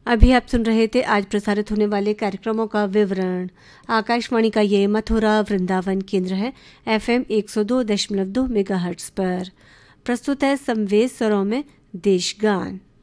अभी आप सुन रहे थे आज प्रसारित होने वाले कार्यक्रमों का विवरण। आकाशवाणी का ये मथुरा वृंदावन केंद्र है, FM 102.2 मेगाहर्ट्ज पर। प्रस्तुत है समवेत स्वरों में देशगान।